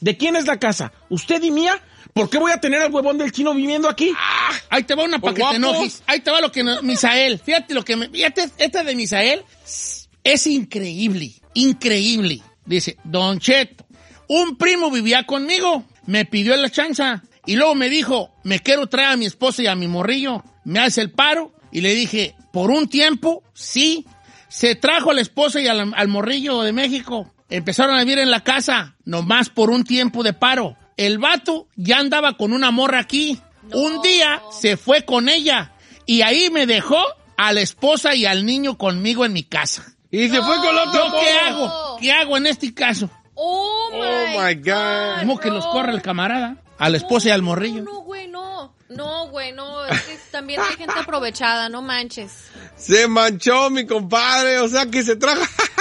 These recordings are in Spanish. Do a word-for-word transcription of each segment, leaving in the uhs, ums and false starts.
¿De quién es la casa? ¿Usted y mía? ¿Por qué voy a tener al huevón del chino viviendo aquí? Ah, ahí te va una para que te enojes. Ahí te va lo que no, Misael. Fíjate lo que me... Fíjate, esta de Misael es increíble, increíble. Dice, Don Cheto, un primo vivía conmigo, me pidió la chanza y luego me dijo, me quiero traer a mi esposa y a mi morrillo, me hace el paro. Y le dije, por un tiempo, sí. Se trajo a la esposa y al, al morrillo de México. Empezaron a vivir en la casa, nomás por un tiempo de paro. El vato ya andaba con una morra aquí. No. Un día se fue con ella y ahí me dejó a la esposa y al niño conmigo en mi casa. Y se no. fue con otro. ¿Yo qué hago? ¿Qué hago en este caso? Oh, my, oh my God. ¿Cómo que los corre el camarada? A la esposa no, y al morrillo. No, güey, no. No, güey, no. Es que también hay gente aprovechada, no manches. Se manchó mi compadre, o sea que se trajo...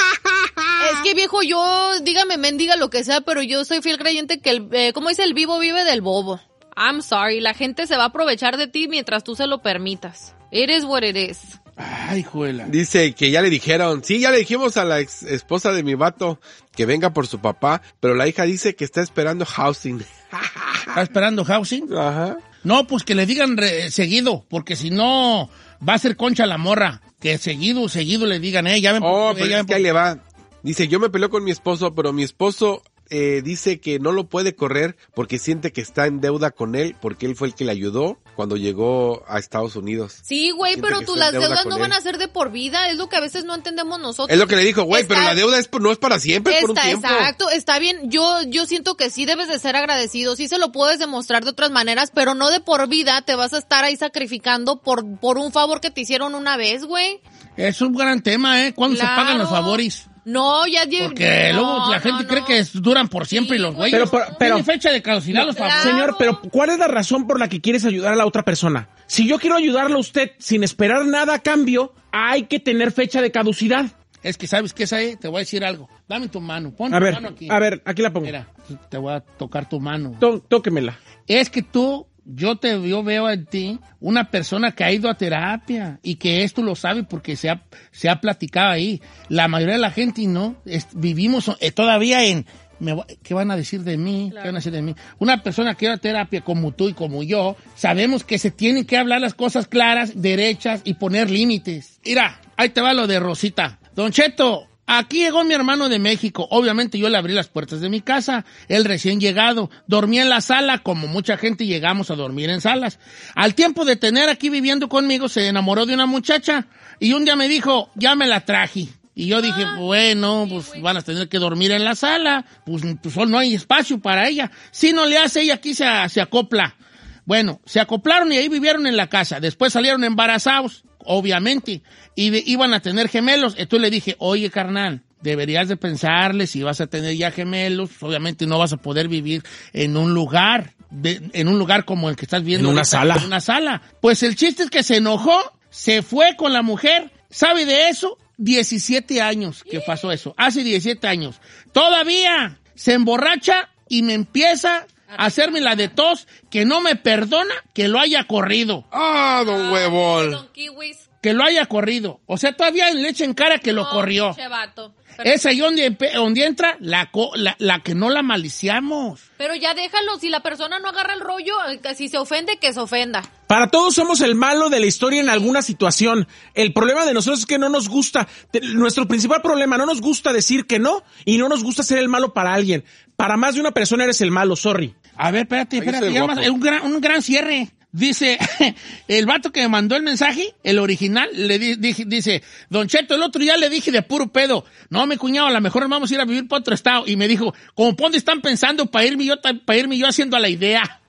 Es que viejo, yo, dígame, mendiga lo que sea, pero yo soy fiel creyente que el, eh, ¿cómo dice? El vivo vive del bobo. I'm sorry, la gente se va a aprovechar de ti mientras tú se lo permitas. It is what it is. Ay, juela. Dice que ya le dijeron, sí, ya le dijimos a la ex esposa de mi vato que venga por su papá, pero la hija dice que está esperando housing. ¿Está esperando housing? Ajá. No, pues que le digan re- seguido, porque si no va a ser concha la morra. Que seguido, seguido le digan, eh, ya ven. Oh, eh, pero ya es ven que ahí le va. Dice, yo me peleo con mi esposo, pero mi esposo eh, dice que no lo puede correr porque siente que está en deuda con él, porque él fue el que le ayudó cuando llegó a Estados Unidos. Sí, güey, Siente pero que tú está en las deuda deudas con no él. van a ser de por vida, es lo que a veces no entendemos nosotros. Es lo que le dijo, güey, Está- pero la deuda es por- no es para siempre, es por un Está, tiempo. exacto, está bien. Yo, yo siento que sí debes de ser agradecido, sí se lo puedes demostrar de otras maneras, pero no de por vida te vas a estar ahí sacrificando por, por un favor que te hicieron una vez, güey. Es un gran tema, ¿eh? ¿Cuándo Claro. se pagan los favores? No, ya lle- Porque no, luego la no, gente no. cree que es- duran por siempre Sí, y los güey. güeyes. Pero, pero, pero- Tiene fecha de caducidad los favores. Claro. Señor, pero ¿cuál es la razón por la que quieres ayudar a la otra persona? Si yo quiero ayudarle a usted sin esperar nada a cambio, hay que tener fecha de caducidad. Es que, ¿sabes qué es ahí? Te voy a decir algo. Dame tu mano. Pon A tu ver, mano aquí. a ver, aquí la pongo. Mira, te voy a tocar tu mano. Tó- tóquemela. Es que tú, yo te yo veo en ti una persona que ha ido a terapia y que esto lo sabe porque se ha, se ha platicado ahí. La mayoría de la gente no. Es- vivimos eh, todavía en... Me voy- ¿Qué van a decir de mí? Claro. ¿Qué van a decir de mí? Una persona que va a terapia como tú y como yo, sabemos que se tienen que hablar las cosas claras, derechas y poner límites. Mira, ahí te va lo de Rosita. Don Cheto, aquí llegó mi hermano de México. Obviamente yo le abrí las puertas de mi casa. Él recién llegado. Dormía en la sala, como mucha gente llegamos a dormir en salas. Al tiempo de tener aquí viviendo conmigo, se enamoró de una muchacha. Y un día me dijo, ya me la traje. Y yo dije, bueno, pues van a tener que dormir en la sala, pues, pues no hay espacio para ella. Si no le hace, ella aquí se, se acopla. Bueno, se acoplaron y ahí vivieron en la casa. Después salieron embarazados, obviamente, y de- iban a tener gemelos. Entonces le dije, oye, carnal, deberías de pensarle si vas a tener ya gemelos. Obviamente no vas a poder vivir en un lugar, de- en un lugar como el que estás viendo. En una ahorita, sala. En una sala. Pues el chiste es que se enojó, se fue con la mujer. ¿Sabe de eso? diecisiete años que pasó eso. Hace diecisiete años. Todavía se emborracha y me empieza a hacerme la de tos que no me perdona que lo haya corrido. Ah, don huevón. Don Kiwis. Que lo haya corrido. O sea, todavía le echa en cara que lo No, corrió. che vato. Pero, Es ahí donde, empe- donde entra la, co- la, la que no la maliciamos. pero ya déjalo, si la persona no agarra el rollo, eh, si se ofende, que se ofenda. Para todos somos el malo de la historia en alguna situación. El problema de nosotros es que no nos gusta, te- nuestro principal problema, no nos gusta decir que no y no nos gusta ser el malo para alguien. Para más de una persona eres el malo, sorry. A ver, espérate, Ahí espérate. soy ya guapo. más- es un gran, un gran cierre. Dice, el vato que me mandó el mensaje, el original, le di- dije- dice, Don Cheto, el otro día le dije de puro pedo, no, mi cuñado, a lo mejor vamos a ir a vivir para otro estado. Y me dijo, ¿cómo por dónde están pensando para irme yo, para irme yo haciendo la idea?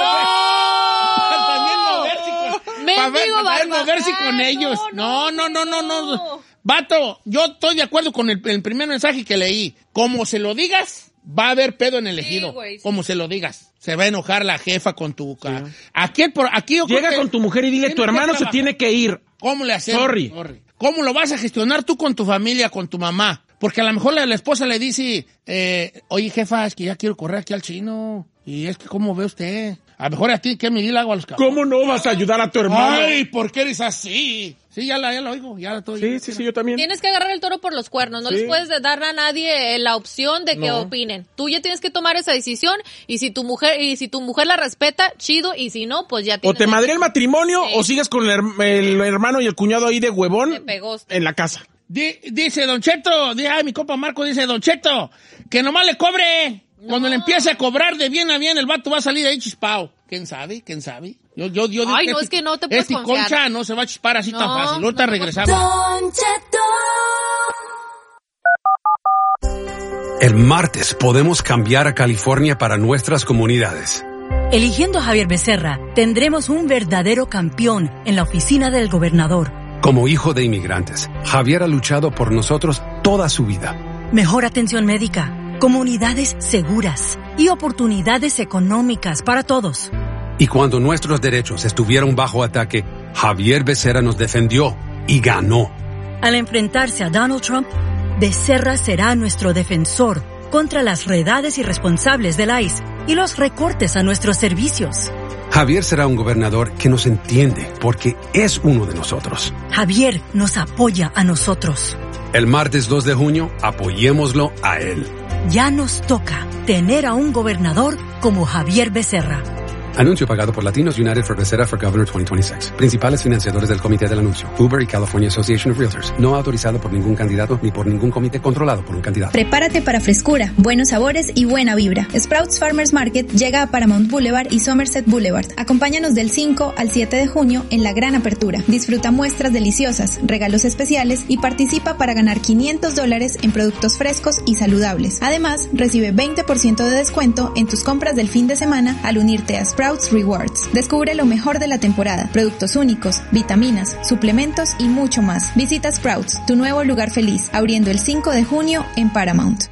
También moverse con, Mendigo para ver- para ver barbaján, moverse con ellos. No, no, no, no, no. no. Vato, yo estoy de acuerdo con el, el primer mensaje que leí. Como se lo digas, va a haber pedo en el ejido. güey, sí. Como se lo digas. Se va a enojar la jefa con tu... ca- Aquí, por, aquí yo creo Llega que con tu mujer y dile, tienes tu que hermano se trabajar. tiene que ir. ¿Cómo le hacemos? Sorry. ¿Cómo lo vas a gestionar tú con tu familia, con tu mamá? Porque a lo mejor la, la esposa le dice, eh, oye, jefa, es que ya quiero correr aquí al chino. Y es que, ¿cómo ve usted? A lo mejor a ti que medir el agua a los cabros. ¿Cómo no vas a ayudar a tu hermano? Ay, ¿por qué eres así? Sí, ya la, ya la oigo, ya la estoy. Sí, sí, sí, yo también. Tienes que agarrar el toro por los cuernos, no Sí. les puedes dar a nadie la opción de que No. opinen. Tú ya tienes que tomar esa decisión y si tu mujer y si tu mujer la respeta, chido, y si no, pues ya O tienes te la- madría el matrimonio Sí. o sigues con el, her- el hermano y el cuñado ahí de Te huevón pegó. en la casa. Di- dice Don Cheto, di- ay, mi compa Marco dice, Don Cheto, que nomás le cobre. Cuando le empiece a cobrar de bien a bien, el vato va a salir de ahí chispao. ¿Quién sabe? ¿Quién sabe? Yo, yo, yo digo Ay, no, es que no te puedes este confiar. Concha no se va a chispar así tan No, fácil. Ahorita no te regresamos. Don Cheto. El martes podemos cambiar a California para nuestras comunidades. Eligiendo a Javier Becerra, tendremos un verdadero campeón en la oficina del gobernador. Como hijo de inmigrantes, Javier ha luchado por nosotros toda su vida. Mejor atención médica, comunidades seguras y oportunidades económicas para todos. Y cuando nuestros derechos estuvieron bajo ataque, Javier Becerra nos defendió y ganó. Al enfrentarse a Donald Trump, Becerra será nuestro defensor contra las redades irresponsables del I C E y los recortes a nuestros servicios. Javier será un gobernador que nos entiende porque es uno de nosotros. Javier nos apoya a nosotros. El martes dos de junio, apoyémoslo a él. Ya nos toca tener a un gobernador como Javier Becerra. Anuncio pagado por Latinos United for Becerra for Governor veinte veintiséis. Principales financiadores del comité del anuncio. Uber y California Association of Realtors. No autorizado por ningún candidato ni por ningún comité controlado por un candidato. Prepárate para frescura, buenos sabores y buena vibra. Sprouts Farmers Market llega a Paramount Boulevard y Somerset Boulevard. Acompáñanos del cinco al siete de junio en la gran apertura. Disfruta muestras deliciosas, regalos especiales y participa para ganar quinientos dólares en productos frescos y saludables. Además, recibe veinte por ciento de descuento en tus compras del fin de semana al unirte a Sprouts Rewards. Descubre lo mejor de la temporada, productos únicos, vitaminas, suplementos y mucho más. Visita Sprouts, tu nuevo lugar feliz, abriendo el cinco de junio en Paramount.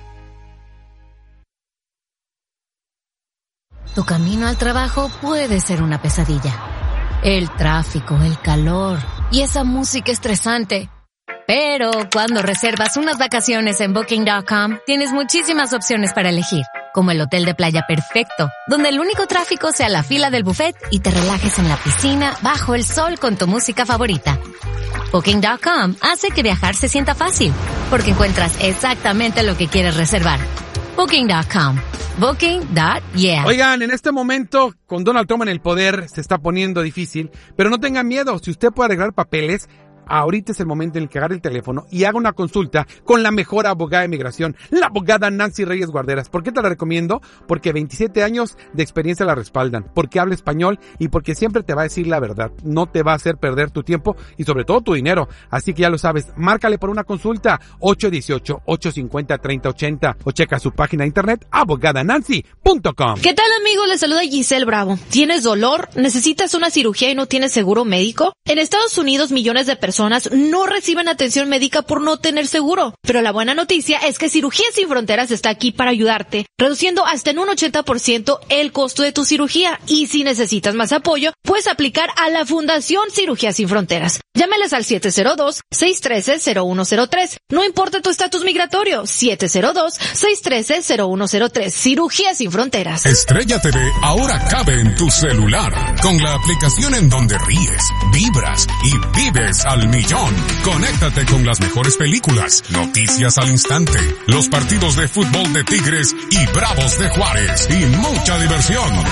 Tu camino al trabajo puede ser una pesadilla. El tráfico, el calor y esa música estresante. Pero cuando reservas unas vacaciones en Booking punto com, tienes muchísimas opciones para elegir, como el hotel de playa perfecto, donde el único tráfico sea la fila del buffet y te relajes en la piscina bajo el sol con tu música favorita. Booking punto com hace que viajar se sienta fácil, porque encuentras exactamente lo que quieres reservar. Booking punto com. Booking punto yeah. Oigan, en este momento, con Donald Trump en el poder, se está poniendo difícil, pero no tengan miedo, si usted puede arreglar papeles, ahorita es el momento en el que agarre el teléfono y haga una consulta con la mejor abogada de migración, la abogada Nancy Reyes Guarderas. ¿Por qué te la recomiendo? Porque veintisiete años de experiencia la respaldan, porque habla español y porque siempre te va a decir la verdad. No te va a hacer perder tu tiempo y sobre todo tu dinero. Así que ya lo sabes, márcale por una consulta ocho uno ocho, ocho cinco cero, tres cero ocho cero o checa su página de internet abogada nancy punto com. ¿Qué tal, amigos? Les saluda Giselle Bravo. ¿Tienes dolor? ¿Necesitas una cirugía y no tienes seguro médico? En Estados Unidos, millones de personas no reciben atención médica por no tener seguro. Pero la buena noticia es que Cirugías Sin Fronteras está aquí para ayudarte, reduciendo hasta en un ochenta por ciento el costo de tu cirugía. Y si necesitas más apoyo, puedes aplicar a la Fundación Cirugías Sin Fronteras. Llámales al siete cero dos, seis uno tres, cero uno cero tres. No importa tu estatus migratorio, siete cero dos, seis uno tres, cero uno cero tres. Cirugías Sin Fronteras. Estrella T V ahora cabe en tu celular, con la aplicación en donde ríes, vibras y vives al millón. Conéctate con las mejores películas, noticias al instante, los partidos de fútbol de Tigres y Bravos de Juárez y mucha diversión.